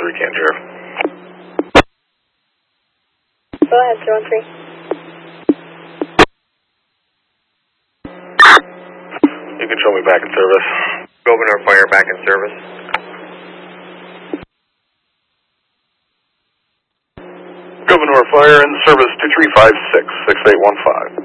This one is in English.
Can Sheriff. Go ahead, 213. You can show me back in service. Gouverneur Fire back in service. Gouverneur Fire in service 2356-6815.